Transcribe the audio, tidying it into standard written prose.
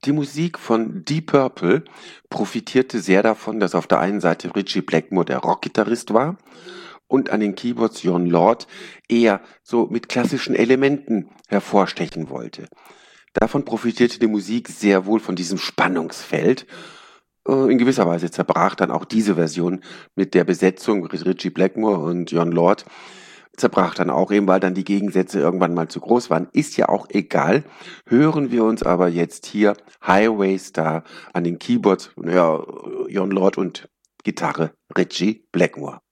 Die Musik von Deep Purple profitierte sehr davon, dass auf der einen Seite Ritchie Blackmore der Rockgitarrist war und an den Keyboards Jon Lord eher so mit klassischen Elementen hervorstechen wollte. Davon profitierte die Musik sehr wohl von diesem Spannungsfeld. In gewisser Weise zerbrach dann auch diese Version mit der Besetzung Ritchie Blackmore und Jon Lord. Zerbrach dann auch eben, weil dann die Gegensätze irgendwann mal zu groß waren. Ist ja auch egal. Hören wir uns aber jetzt hier Highway Star an den Keyboards, ja, Jon Lord und Gitarre Ritchie Blackmore.